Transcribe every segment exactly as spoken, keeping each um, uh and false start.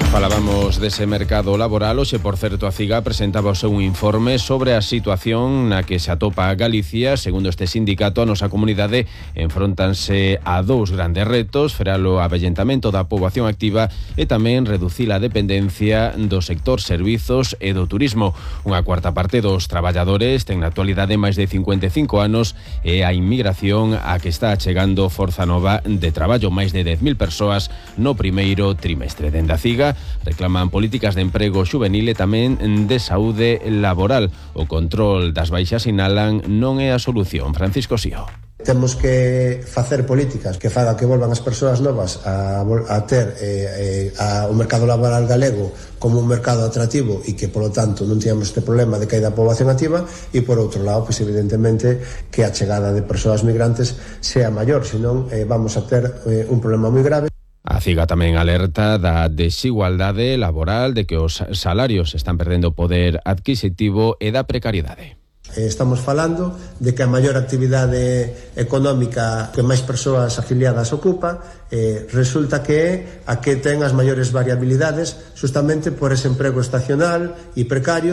Falábamos dese mercado laboral. Hoxe, por certo, a CIGA presentaba o seu informe sobre a situación na que se atopa Galicia. Segundo este sindicato, a nosa comunidade enfrontanse a dous grandes retos: frear o avellentamento da poboación activa e tamén reducir a dependencia do sector servizos e do turismo. Unha cuarta parte dos traballadores ten na actualidade máis de cincuenta e cinco anos e a inmigración a que está chegando forza nova de traballo, máis de dez mil persoas no primeiro trimestre. Dende a CIGA reclaman políticas de emprego xuvenil e tamén de saúde laboral. O control das baixas, sinalan, non é a solución. Francisco Sío. Temos que facer políticas que fagan que volvan as persoas novas a, a ter eh, eh, a, o mercado laboral galego como un mercado atractivo e que, polo tanto, non teñamos este problema de caída da poboación activa, e, por outro lado, pues, evidentemente, que a chegada de persoas migrantes sea maior, senón eh, vamos a ter eh, un problema moi grave. A CIGA tamén alerta da desigualdade laboral, de que os salarios están perdendo poder adquisitivo e da precariedade. Estamos falando de que a maior actividade económica que máis persoas afiliadas ocupa eh, resulta que é a que ten as maiores variabilidades, justamente por ese emprego estacional e precario.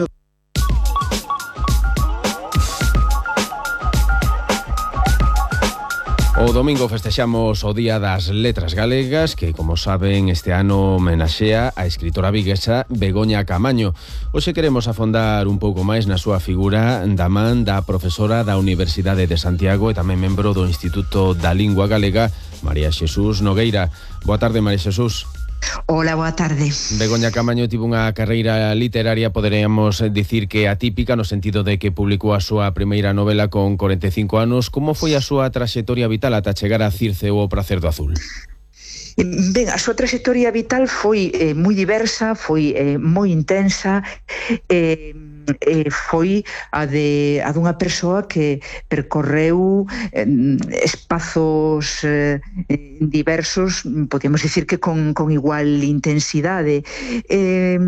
O domingo festexamos o Día das Letras Galegas, que, como saben, este ano homenaxea a escritora viguesa Begoña Camaño. Hoxe queremos afondar un pouco máis na súa figura da man da profesora da Universidade de Santiago e tamén membro do Instituto da Lingua Galega, María Xesús Nogueira. Boa tarde, María Xesús. Hola, boa tarde. Begoña Camaño tivo unha carreira literaria, poderíamos dicir que atípica, no sentido de que publicou a súa primeira novela con corenta e cinco anos. Como foi a súa traxectoria vital ata chegar a Circe ou o Pracer do Azul? Ben, a súa traxectoria vital foi eh, moi diversa, foi eh, moi intensa, eh, eh, foi a de a dunha persoa que percorreu eh, espazos eh, diversos, podemos dicir que con, con igual intensidade. Eh,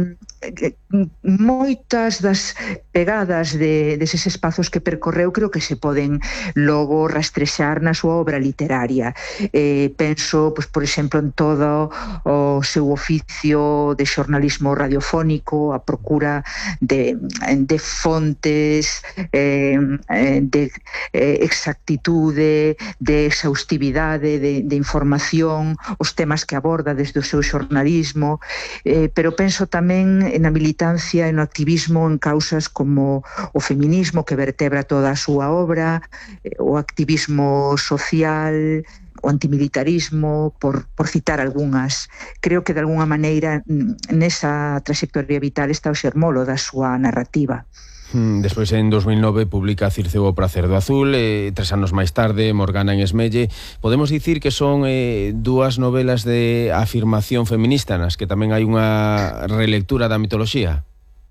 moitas das pegadas de, deses espazos que percorreu creo que se poden logo rastrexar na súa obra literaria. Eh, penso, pois, por exemplo, en todo o seu oficio de xornalismo radiofónico, a procura de, de fontes, eh, de eh, exactitude, de exhaustividade, de, de información, os temas que aborda desde o seu xornalismo, eh, pero penso tamén na militancia e no activismo en causas como o feminismo, que vertebra toda a súa obra, o activismo social, o antimilitarismo, por, por citar algunhas. Creo que, de alguna maneira, nesa trayectoria vital está o xermolo da súa narrativa. Despois, en dos mil nove, publica Circe ou o Pracer do Azul, e tres anos máis tarde, Morgana en Esmelle. Podemos dicir que son eh, dúas novelas de afirmación feminista, nas que tamén hai unha relectura da mitoloxía?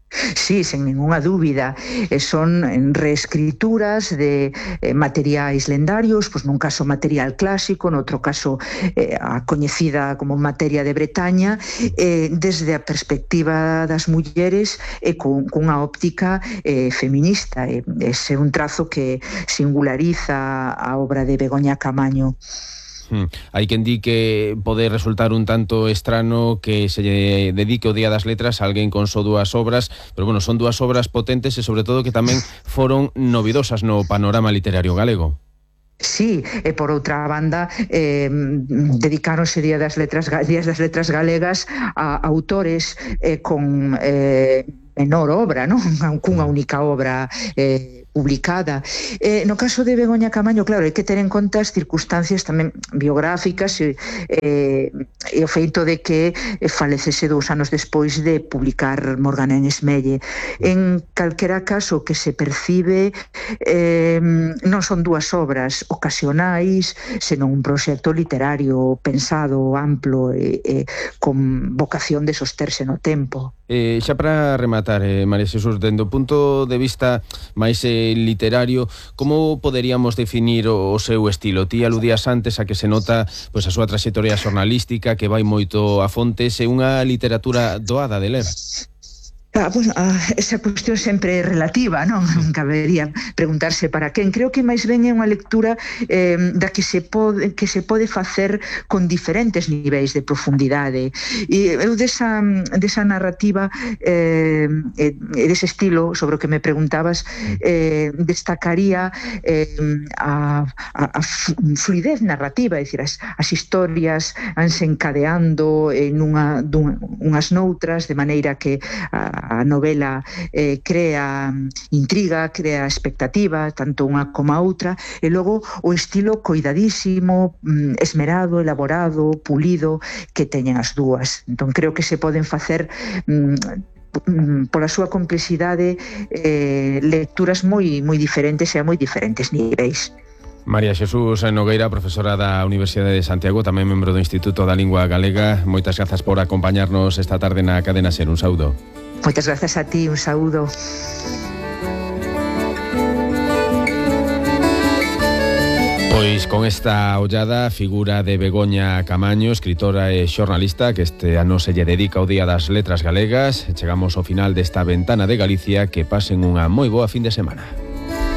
Sí, sen ninguna dúbida. Eh, son reescrituras de eh, materiais lendarios, pois nun caso material clásico, noutro caso eh, a coñecida como materia de Bretaña, eh, desde a perspectiva das mulleres e eh, con, cunha óptica eh, feminista. Eh, ese é un trazo que singulariza a obra de Begoña Camaño. Hmm. Hai quen di que pode resultar un tanto estrano que se lle dedique o Día das Letras a alguén con só dúas obras, pero bueno, son dúas obras potentes e sobre todo que tamén foron novidosas no panorama literario galego. Sí, e por outra banda eh, dedicáronse Día das Letras, Días das Letras Galegas a autores eh, con eh, menor obra, non? Cunha única obra eh, publicada. Eh, no caso de Begoña Camaño, claro, hai que ter en conta as circunstancias tamén biográficas e, eh, e o feito de que falecese dous anos despois de publicar Morgana en Esmelle. En calquera caso, que se percibe eh, non son dúas obras ocasionais, senón un proxecto literario pensado, amplo e, e con vocación de sosterse no tempo. Eh, xa para rematar, eh, María Xesús, dende o punto de vista máis eh, literario, como poderíamos definir o, o seu estilo? Ti aludías antes a que se nota pois, a súa traxectoria xornalística, que vai moito a fontes, e unha literatura doada de ler. Ah, bueno, ah, esa cuestión sempre é relativa, non? Cabería preguntarse para quen. Creo que máis ben é unha lectura eh, da que se pode que se pode facer con diferentes niveis de profundidade. E eu desa, desa narrativa eh, e dese estilo sobre o que me preguntabas eh, destacaría eh, a, a, a fluidez narrativa, é dicir, as, as historias anse encadeando en unha, dun, unhas noutras, de maneira que a, a novela eh, crea intriga, crea expectativa, tanto unha como a outra, e logo o estilo coidadísimo, esmerado, elaborado, pulido que teñen as dúas. Entón creo que se poden facer mm, pola súa complexidade eh, lecturas moi moi diferentes e a moi diferentes niveis. María Xesús Nogueira, profesora da Universidade de Santiago, tamén membro do Instituto da Lingua Galega. Moitas grazas por acompañarnos esta tarde na Cadena Ser. Un saúdo. Moitas grazas a ti, un saúdo. Pois con esta ollada figura de Begoña Camaño, escritora e xornalista, que este ano se lle dedica ao Día das Letras Galegas. Chegamos ao final desta ventana de Galicia. Que pasen unha moi boa fin de semana.